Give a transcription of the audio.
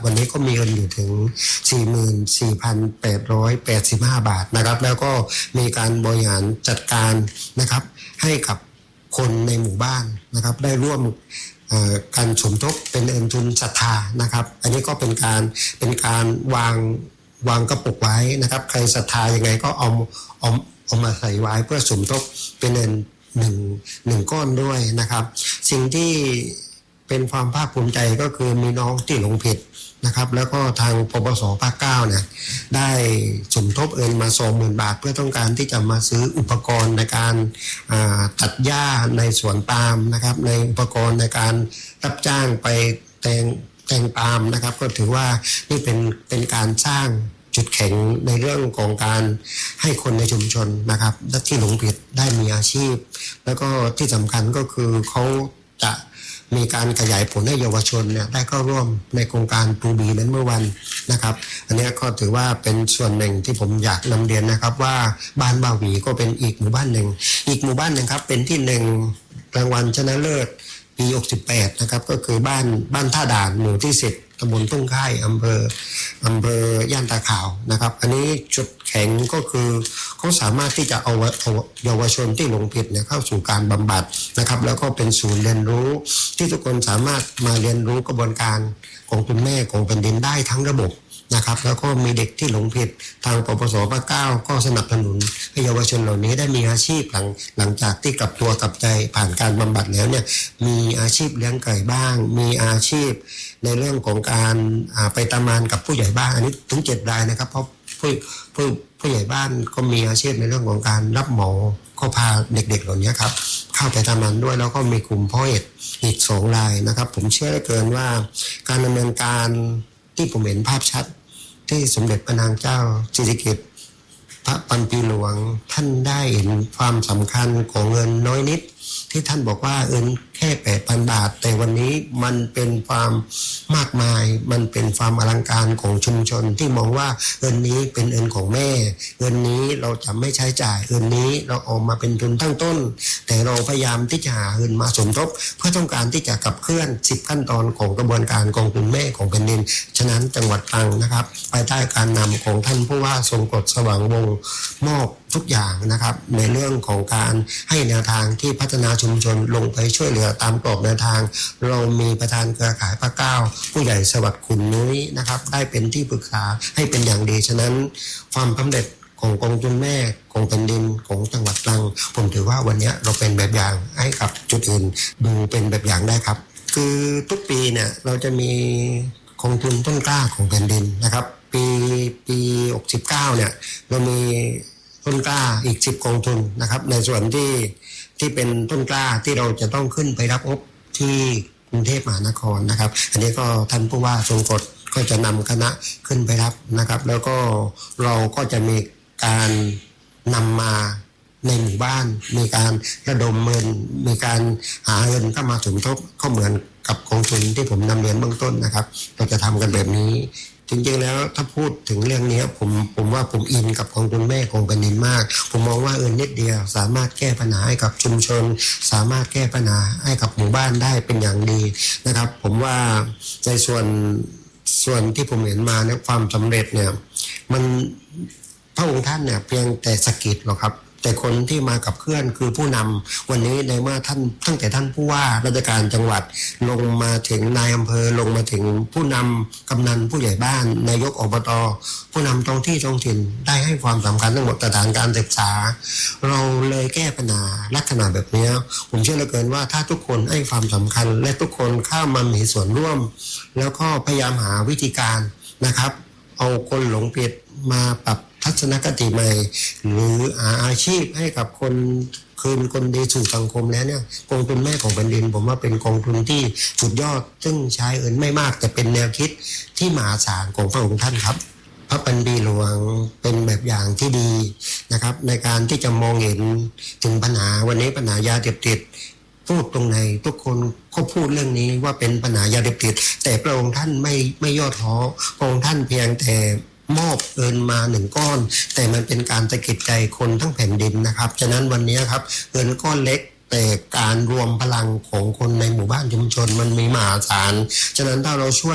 วันนี้ก็มีเงินอยู่ถึง 44,885 บาทนะครับแล้วก็มีการบริหารจัดการนะครับให้กับคนในหมู่บ้านนะครับได้ร่วมการสมทบเป็นเงินทุนศรัทธานะครับอันนี้ก็เป็นการวางกระปุกไว้นะครับใครศรัทธายังไงก็เอามาใส่ไว้เพื่อสมทบเป็นเงินหนึ่งก้อนด้วยนะครับสิ่งที่เป็นความภาคภูมิใจก็คือมีน้องที่หลงผิดนะครับแล้วก็ทางปปส.ภาค 9เนี่ยได้สมทบเงินมา 20,000 บาทเพื่อต้องการที่จะมาซื้ออุปกรณ์ในการตัดหญ้าในสวนปาล์มนะครับในอุปกรณ์ในการรับจ้างไปแต่งปาล์มนะครับก็ถือว่านี่เป็นการสร้างจุดแข็งในเรื่องของการให้คนในชุมชนนะครับที่หลงผิดได้มีอาชีพแล้วก็ที่สำคัญก็คือเขาจะมีการขยายผลให้เยาวชนเนี่ยได้เข้าร่วมในโครงการปลูบีนั้นเมื่อวันนะครับอันนี้ก็ถือว่าเป็นส่วนหนึ่งที่ผมอยากนำเรียนนะครับว่าบ้านบ่าหวีก็เป็นอีกหมู่บ้านหนึ่งครับเป็นที่1รางวัลชนะเลิศปี68นะครับก็คือบ้านท่าด่านหมู่ที่10ตำบลทุ่งค่ายอำเภอย่านตาขาวนะครับอันนี้จุดแข็งก็คือเขาสามารถที่จะเอาเยาวชนที่หลงผิดเนี่ยเข้าสู่การบำบัดนะครับแล้วก็เป็นศูนย์เรียนรู้ที่ทุกคนสามารถมาเรียนรู้กระบวนการของคุณแม่ของแผ่นดินได้ทั้งระบบนะครับแล้วก็มีเด็กที่หลงผิดทางปปส.ภาค 9ก็สนับสนุนให้เยาวชนเหล่านี้ได้มีอาชีพหลังจากที่กลับตัวกลับใจผ่านการบำบัดแล้วเนี่ยมีอาชีพเลี้ยงไก่บ้างมีอาชีพในเรื่องของการไปทำงานกับผู้ใหญ่บ้านอันนี้ถึง7 รายนะครับเพราะผู้ใหญ่บ้านก็มีอาชีพในเรื่องของการรับเหมาก็พาเด็กๆเหล่านี้ครับเข้าไปทำงานด้วยแล้วก็มีกลุ่มพ่อเอกอีก2 รายนะครับผมเชื่อเหลือเกินว่าการดำเนินการที่ผมเห็นภาพชัดที่สมเด็จพระนางเจ้าสิริกิติ์พระปันปีหลวงท่านได้เห็นความสำคัญของเงินน้อยนิดที่ท่านบอกว่าเงินแค่ 8,000 บาทแต่วันนี้มันเป็นความมากมายมันเป็นความอลังการของชุมชนที่มองว่าเงินนี้เป็นเงินของแม่เงินนี้เราจะไม่ใช้จ่ายเงินนี้เราเอามาเป็นทุนตั้งต้นแต่เราพยายามที่จะหาเงินมาสมทบเพื่อต้องการที่จะขับเคลื่อน10 ขั้นตอนของกระบวนการของคุณแม่ของแผ่นดินฉะนั้นจังหวัดตรังนะครับภายใต้การนำของท่านผู้ว่าทรงกฎสว่างวงศ์มอบทุกอย่างนะครับในเรื่องของการให้แนวทางที่พัฒนาชุมชนลงไปช่วยเหลือตามกรอบแนวทางเรามีประธานเครือข่ายภาค 9ผู้ใหญ่สวัสดิ์ขุนนุ้ยนะครับได้เป็นที่ปรึกษาให้เป็นอย่างดีฉะนั้นความสำเร็จของกองทุนแม่ของแผ่นดินของจังหวัดตรังผมถือว่าวันนี้เราเป็นแบบอย่างให้กับจุดอื่นดูเป็นแบบอย่างได้ครับคือทุกปีเนี่ยเราจะมีกองทุนต้นกล้าของแผ่นดินนะครับปี69เนี่ยเรามีต้นกล้าอีก10 กองทุนนะครับในส่วนที่เป็นต้นกล้าที่เราจะต้องขึ้นไปรับงบที่กรุงเทพมหานครนะครับอันนี้ก็ท่านผู้ว่าทรงกฎก็จะนำคณะขึ้นไปรับนะครับแล้วก็เราก็จะมีการนำมาในหมู่บ้านมีการระดมเงินมีการหาเงินเข้ามาสมทบก็เหมือนกับกองทุนที่ผมนำเรียนเบื้องต้นนะครับเราจะทำกันแบบนี้จริงๆแล้วถ้าพูดถึงเรื่องนี้ผมว่าผมอินกับกองทุนแม่ของแผ่นดินมากผมมองว่านิดเดียวสามารถแก้ปัญหาให้กับชุมชนสามารถแก้ปัญหาให้กับหมู่บ้านได้เป็นอย่างดีนะครับผมว่าในส่วนที่ผมเห็นมาเนี่ยความสำเร็จเนี่ยมันพระองค์ท่านเนี่ยเพียงแต่สะกิดหรอกครับแต่คนที่มากับเคลื่อนคือผู้นำวันนี้ในเมื่อท่านตั้งแต่ท่านผู้ว่าราชการจังหวัดลงมาถึงนายอำเภอลงมาถึงผู้นำกำนันผู้ใหญ่บ้านนายกอบต.ผู้นำท้องที่ท้องถิ่นได้ให้ความสำคัญทั้งหมดสถานการศึกษาเราเลยแก้ปัญหาลักษณะแบบนี้ผมเชื่อเหลือเกินว่าถ้าทุกคนให้ความสำคัญและทุกคนเข้ามามีส่วนร่วมแล้วก็พยายามหาวิธีการนะครับเอาคนหลงผิดมาปรับทัศนคติใหม่หรืออาชีพให้กับคนคืนคนดีสู่สังคมแล้วเนี่ยกองทุนแม่ของแผ่นดินผมว่าเป็นกองทุนที่สุดยอดซึ่งใช้เงินไม่มากแต่เป็นแนวคิดที่มหาศาลของพระองค์ท่านครับพระปันปีหลวงเป็นแบบอย่างที่ดีนะครับในการที่จะมองเห็นถึงปัญหาวันนี้ปัญหายาเสพติดพูดตรงไหนทุกคนก็พูดเรื่องนี้ว่าเป็นปัญหายาเสพติดแต่พระองค์ท่านไม่ย่อท้อพระองค์ท่านเพียงแต่มอบเงินมา1 ก้อนแต่มันเป็นการสะกิดใจคนทั้งแผ่นดินนะครับฉะนั้นวันนี้ครับเงินก้อนเล็กแต่การรวมพลังของคนในหมู่บ้านชุมชนมันมีมหาศาลฉะนั้นถ้าเราช่วย